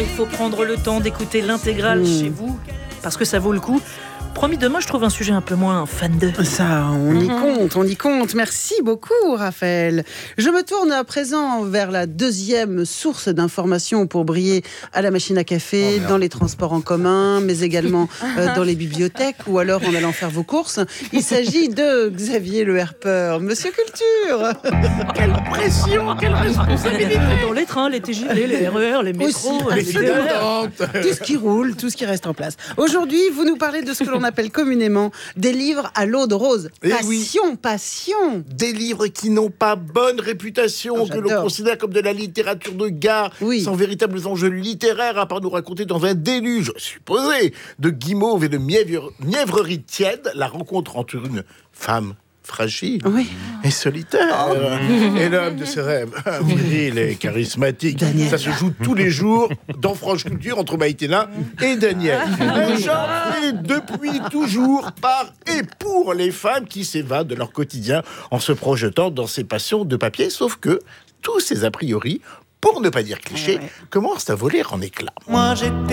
il faut prendre le temps d'écouter l'intégrale chez vous, parce que ça vaut le coup. Promis, demain, je trouve un sujet un peu moins fan de... Ça, on y compte. Merci beaucoup, Raphaël. Je me tourne à présent vers la deuxième source d'information pour briller à la machine à café, dans les transports en commun, mais également dans les bibliothèques ou alors en allant faire vos courses. Il s'agit de Xavier Le Herpeur. Monsieur Culture. Quelle pression, quelle responsabilité. Dans les trains, les TGV, les RER, les métros, Aussi, les TER. tout ce qui roule, tout ce qui reste en place. Aujourd'hui, vous nous parlez de ce que l'on appelle communément des livres à l'eau de rose. Passion. Des livres qui n'ont pas bonne réputation, que l'on considère comme de la littérature de gare, sans véritables enjeux littéraires, à part nous raconter dans un déluge, supposé, de guimauve et de mièvrerie tiède, la rencontre entre une femme fragile et solitaire et l'homme de ses rêves, viril et charismatique. Daniel. Ça se joue tous les jours dans Franche Culture entre Maïtena et Daniel. Un genre fait depuis toujours par et pour les femmes qui s'évadent de leur quotidien en se projetant dans ces passions de papier, sauf que tous ces a priori, pour ne pas dire clichés, commencent à voler en éclats. Moi,